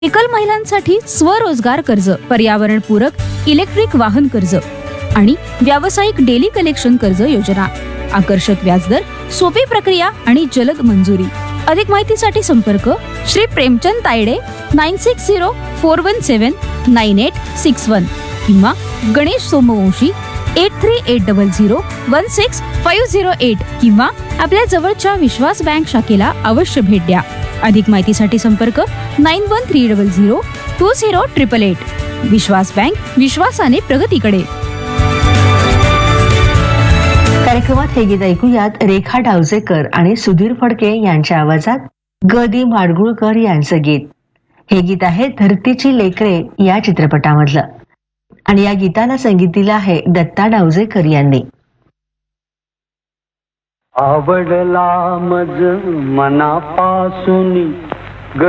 एकल महिलांसाठी स्वरोजगार कर्ज, पर्यावरणपूरक इलेक्ट्रिक वाहन कर्ज आणि व्यावसायिक डेली कलेक्शन कर्ज योजना. आकर्षक व्याजदर, सोपी प्रक्रिया आणि जलद मंजुरी. अधिक माहितीसाठी संपर्क श्री प्रेमचंद तायडे 9604179861 किंवा गणेश सोमवंशी 8380016508 किंवा आपल्या जवळच्या विश्वास बँक शाखेला अवश्य भेट द्या. अधिक माहितीसाठी संपर्क 9130020888. विश्वास बँक, विश्वासाने प्रगतीकडे. कार्यक्रमात हे गीत ऐकूयात रेखा डावजेकर आणि सुधीर फडके यांच्या आवाजात ग दी माडगुळकर यांचं गीत. हे गीत आहे धरतीची लेकरे या चित्रपटामधलं आणि या गीताला संगीत दिलं आहे दत्ता डावजेकर यांनी. आवडला मज मनापासून